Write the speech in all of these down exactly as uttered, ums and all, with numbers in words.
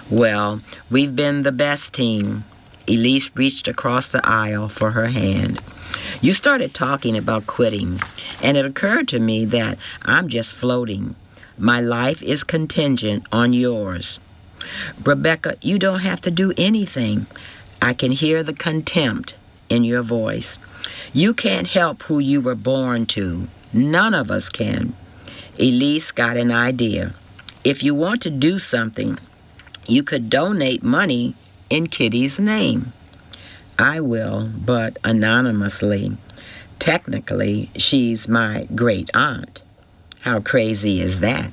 Well, we've been the best team. Elise reached across the aisle for her hand. You started talking about quitting, and it occurred to me that I'm just floating. My life is contingent on yours. Rebecca, you don't have to do anything. I can hear the contempt in your voice. You can't help who you were born to. None of us can. Elise got an idea. If you want to do something, you could donate money in Kitty's name. I will, but anonymously. Technically, she's my great aunt. How crazy is that?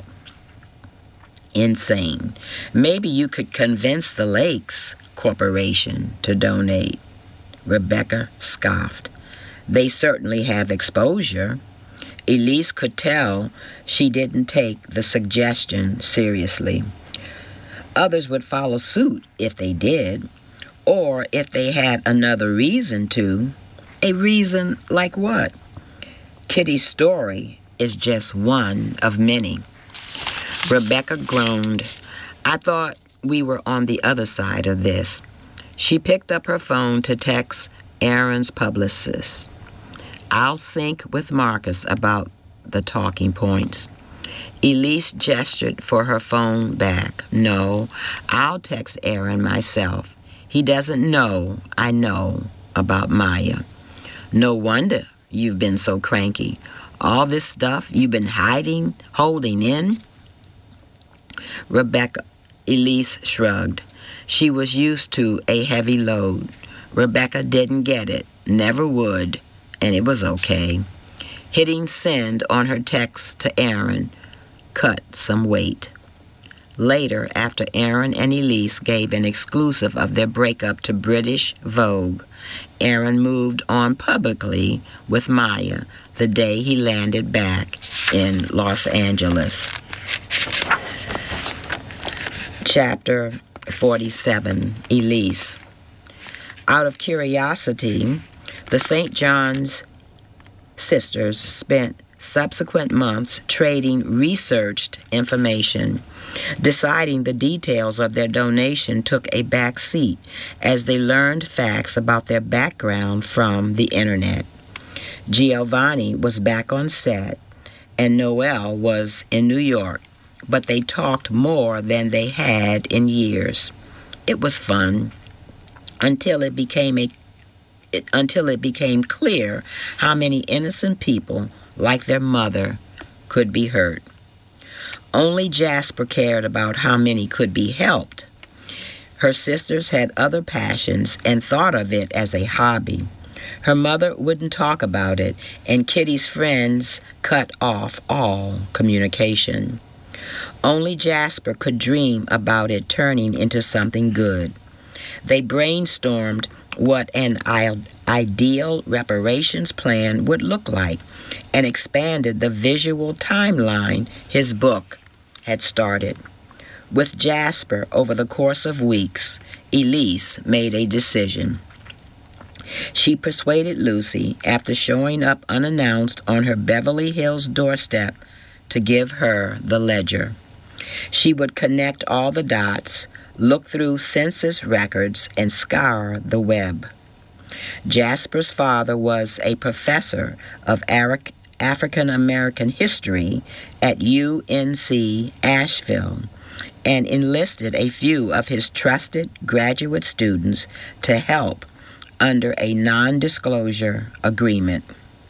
Insane. Maybe you could convince the Lakes Corporation to donate. Rebecca scoffed. They certainly have exposure. Elise could tell she didn't take the suggestion seriously. Others would follow suit if they did, or if they had another reason to. A reason like what? Kitty's story is just one of many. Rebecca groaned. I thought we were on the other side of this. She picked up her phone to text Aaron's publicist. I'll sync with Marcus about the talking points. Elise gestured for her phone back. No, I'll text Aaron myself. He doesn't know I know about Maya. No wonder you've been so cranky. All this stuff you've been hiding, holding in. Rebecca, Elise shrugged. She was used to a heavy load. Rebecca didn't get it, never would, and it was okay. Hitting send on her text to Aaron cut some weight. Later, after Aaron and Elise gave an exclusive of their breakup to British Vogue, Aaron moved on publicly with Maya the day he landed back in Los Angeles. Chapter forty-seven, Elise. Out of curiosity, the Saint John's sisters spent subsequent months trading researched information. Deciding the details of their donation took a back seat as they learned facts about their background from the internet. Giovanni was back on set, and Noel was in New York, but they talked more than they had in years. It was fun until it became a it, until it became clear how many innocent people, like their mother, could be hurt. Only Jasper cared about how many could be helped. Her sisters had other passions and thought of it as a hobby. Her mother wouldn't talk about it, and Kitty's friends cut off all communication. Only Jasper could dream about it turning into something good. They brainstormed what an ideal reparations plan would look like and expanded the visual timeline his book had started. With Jasper, over the course of weeks, Elise made a decision. She persuaded Lucy, after showing up unannounced on her Beverly Hills doorstep, to give her the ledger. She would connect all the dots, look through census records, and scour the web. Jasper's father was a professor of Aric- African American history at U N C Asheville and enlisted a few of his trusted graduate students to help under a non-disclosure agreement.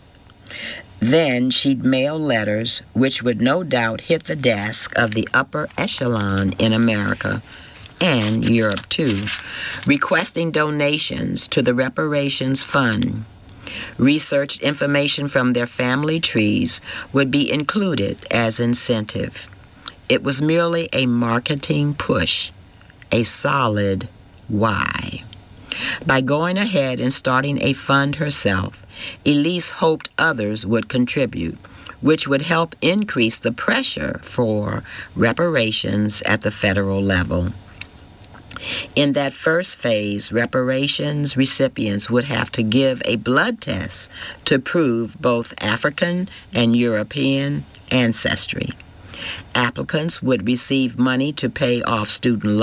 Then she'd mail letters, which would no doubt hit the desk of the upper echelon in America and Europe too, requesting donations to the reparations fund. Researched information from their family trees would be included as incentive. It was merely a marketing push, a solid why. By going ahead and starting a fund herself, Elise hoped others would contribute, which would help increase the pressure for reparations at the federal level. In that first phase, reparations recipients would have to give a blood test to prove both African and European ancestry. Applicants would receive money to pay off student